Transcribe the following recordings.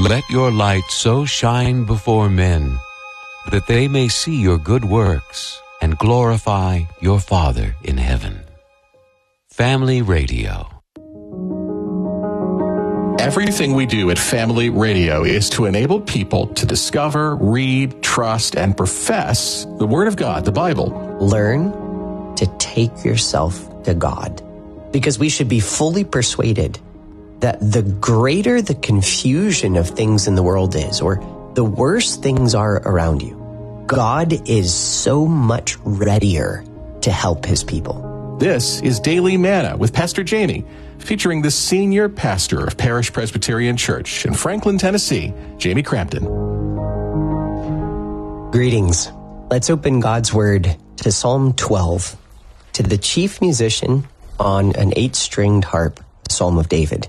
Let your light so shine before men that they may see your good works and glorify your Father in heaven. Family Radio. Everything we do at Family Radio is to enable people to discover, read, trust, and profess the Word of God, the Bible. Learn to take yourself to God, because we should be fully persuaded that the greater the confusion of things in the world is, or the worse things are around you, God is so much readier to help his people. This is Daily Manna with Pastor Jamie, featuring the senior pastor of Parish Presbyterian Church in Franklin, Tennessee, Jamie Crampton. Greetings. Let's open God's Word to Psalm 12, to the chief musician on an 8-stringed harp, Psalm of David.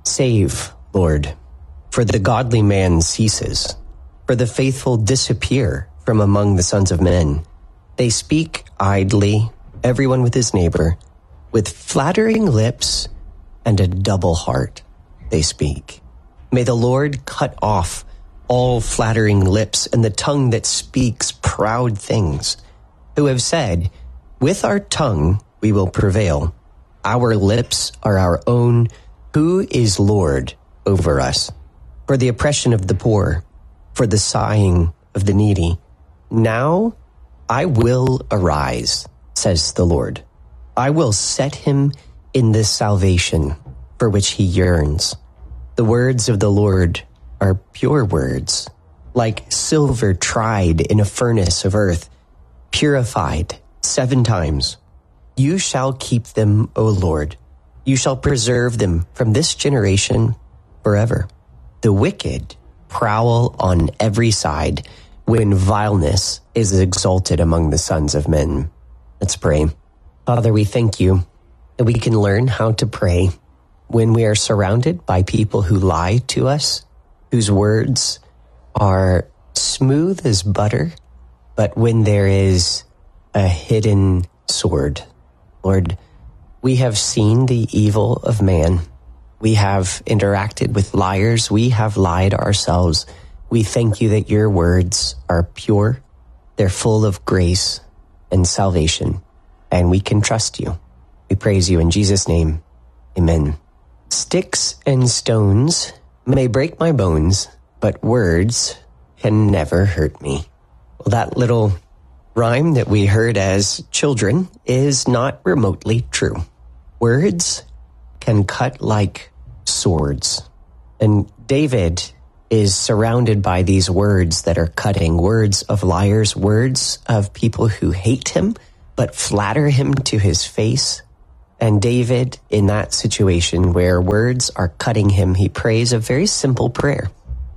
Save, Lord, for the godly man ceases, for the faithful disappear from among the sons of men. They speak idly, everyone with his neighbor, with flattering lips and a double heart they speak. May the Lord cut off all flattering lips and the tongue that speaks proud things, who have said, with our tongue we will prevail. Our lips are our own. Who is Lord over us? For the oppression of the poor, for the sighing of the needy. Now I will arise, says the Lord. I will set him in this salvation for which he yearns. The words of the Lord are pure words, like silver tried in a furnace of earth, purified 7 times. You shall keep them, O Lord. You shall preserve them from this generation forever. The wicked prowl on every side when vileness is exalted among the sons of men. Let's pray. Father, we thank you that we can learn how to pray when we are surrounded by people who lie to us, whose words are smooth as butter, but when there is a hidden sword. Lord, we have seen the evil of man. We have interacted with liars. We have lied ourselves. We thank you that your words are pure. They're full of grace and salvation, and we can trust you. We praise you in Jesus' name. Amen. Sticks and stones may break my bones, but words can never hurt me. Well, that little rhyme that we heard as children is not remotely true. Words can cut like swords. And David is surrounded by these words that are cutting, words of liars, words of people who hate him, but flatter him to his face. And David, in that situation where words are cutting him, he prays a very simple prayer.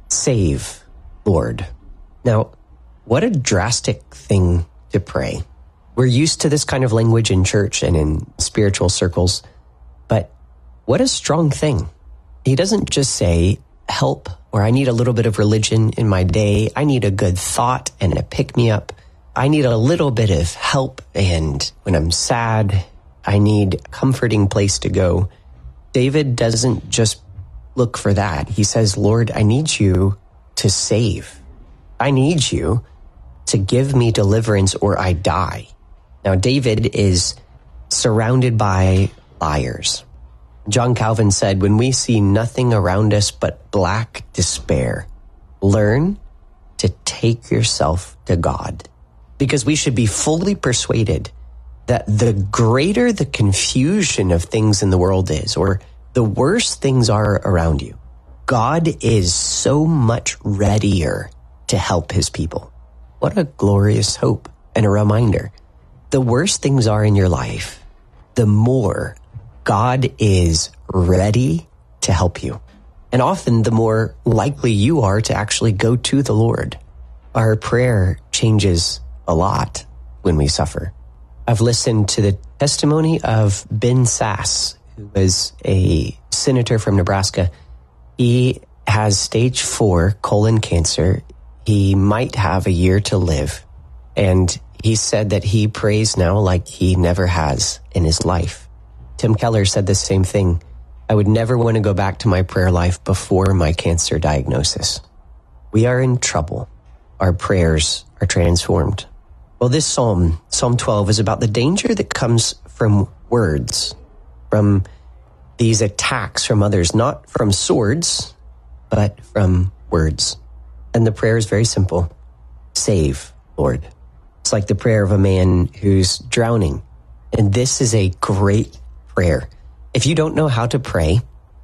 Save, Lord. Now, what a drastic thing to pray. We're used to this kind of language in church and in spiritual circles, but what a strong thing. He doesn't just say, help, or I need a little bit of religion in my day. I need a good thought and a pick-me-up. I need a little bit of help, and when I'm sad, I need a comforting place to go. David doesn't just look for that. He says, Lord, I need you to save. I need you to give me deliverance or I die. Now, David is surrounded by liars. John Calvin said, when we see nothing around us but black despair, learn to take yourself to God, because we should be fully persuaded that the greater the confusion of things in the world is, or the worse things are around you, God is so much readier to help his people. What a glorious hope and a reminder. The worse things are in your life, the more God is ready to help you. And often the more likely you are to actually go to the Lord. Our prayer changes a lot when we suffer. I've listened to the testimony of Ben Sass, who was a senator from Nebraska. He has stage 4 colon cancer. He might have a year to live. And he said that he prays now like he never has in his life. Tim Keller said the same thing. I would never want to go back to my prayer life before my cancer diagnosis. We are in trouble. Our prayers are transformed. Well, this Psalm 12, is about the danger that comes from words, from these attacks from others, not from swords, but from words. And the prayer is very simple. Save, Lord. It's like the prayer of a man who's drowning. And this is a great prayer. If you don't know how to pray,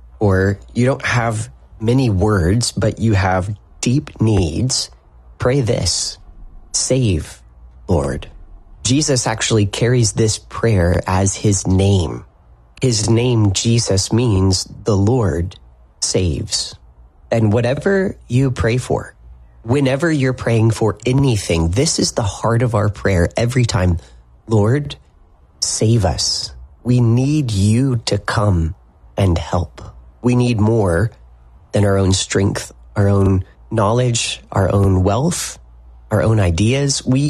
or you don't have many words, but you have deep needs, pray this. Save, Lord. Jesus actually carries this prayer as his name. His name, Jesus, means the Lord saves. And whatever you pray for, whenever you're praying for anything, this is the heart of our prayer every time. Lord, save us. We need you to come and help. We need more than our own strength, our own knowledge, our own wealth, our own ideas. We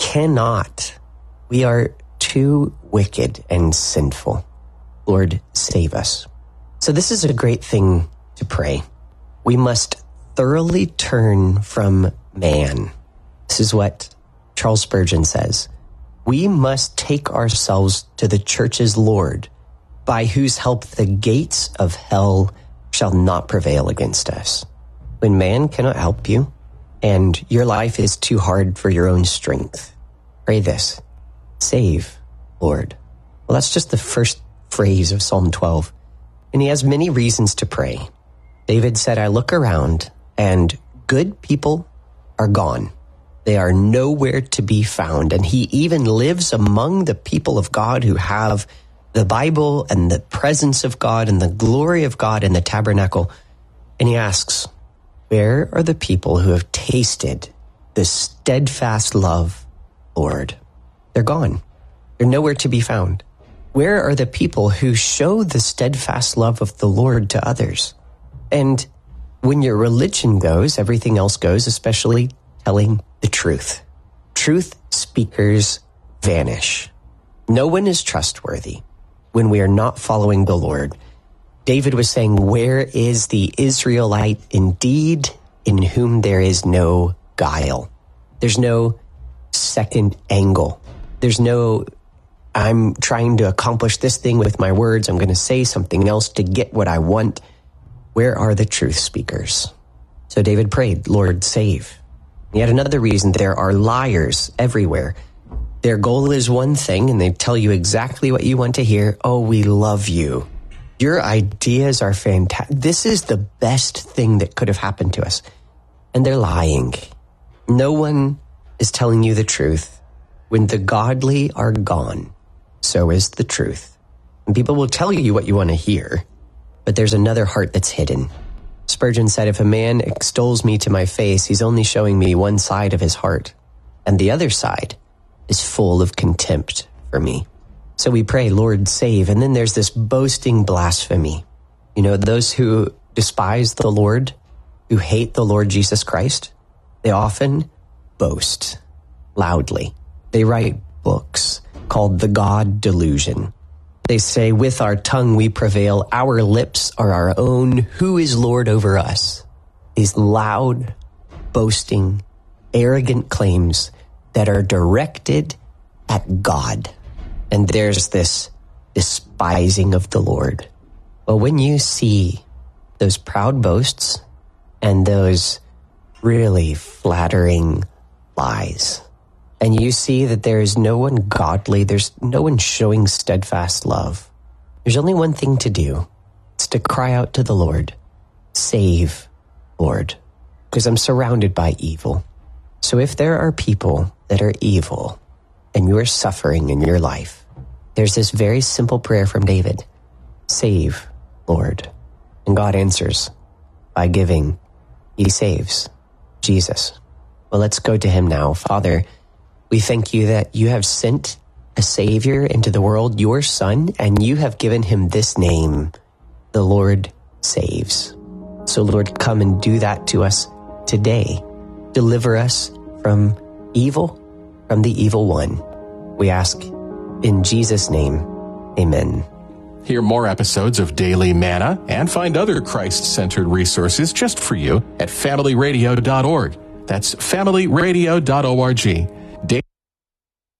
cannot. We are too wicked and sinful. Lord, save us. So this is a great thing to pray. We must thoroughly turn from man. This is what Charles Spurgeon says. We must take ourselves to the church's Lord, by whose help the gates of hell shall not prevail against us. When man cannot help you, and your life is too hard for your own strength, pray this. Save, Lord. Well, that's just the first phrase of Psalm 12. And he has many reasons to pray. David said, I look around and good people are gone. They are nowhere to be found. And he even lives among the people of God who have the Bible and the presence of God and the glory of God in the tabernacle. And he asks, where are the people who have tasted the steadfast love, Lord? They're gone. They're nowhere to be found. Where are the people who show the steadfast love of the Lord to others? And when your religion goes, everything else goes, especially telling the truth. Truth speakers vanish. No one is trustworthy when we are not following the Lord. David was saying, where is the Israelite indeed, in whom there is no guile? There's no second angle. There's no, I'm trying to accomplish this thing with my words. I'm going to say something else to get what I want. Where are the truth speakers? So David prayed, Lord, save. Yet another reason, there are liars everywhere. Their goal is one thing, and they tell you exactly what you want to hear. Oh, we love you. Your ideas are fantastic. This is the best thing that could have happened to us. And they're lying. No one is telling you the truth. When the godly are gone, so is the truth. And people will tell you what you want to hear, but there's another heart that's hidden. Spurgeon said, if a man extols me to my face, he's only showing me one side of his heart, and the other side is full of contempt for me. So we pray, Lord, save. And then there's this boasting blasphemy. You know, those who despise the Lord, who hate the Lord Jesus Christ, they often boast loudly. They write books called The God Delusion. They say, with our tongue we prevail, our lips are our own, who is Lord over us? These loud, boasting, arrogant claims that are directed at God. And there's this despising of the Lord. Well, when you see those proud boasts and those really flattering lies, and you see that there is no one godly, there's no one showing steadfast love, there's only one thing to do. It's to cry out to the Lord, save, Lord, because I'm surrounded by evil. So if there are people that are evil and you're suffering in your life, there's this very simple prayer from David, save, Lord. And God answers by giving. He saves, Jesus. Well, let's go to him now. Father, we thank you that you have sent a Savior into the world, your Son, and you have given him this name, the Lord saves. So, Lord, come and do that to us today. Deliver us from evil, from the evil one. We ask in Jesus' name, amen. Hear more episodes of Daily Manna and find other Christ-centered resources just for you at familyradio.org. That's familyradio.org.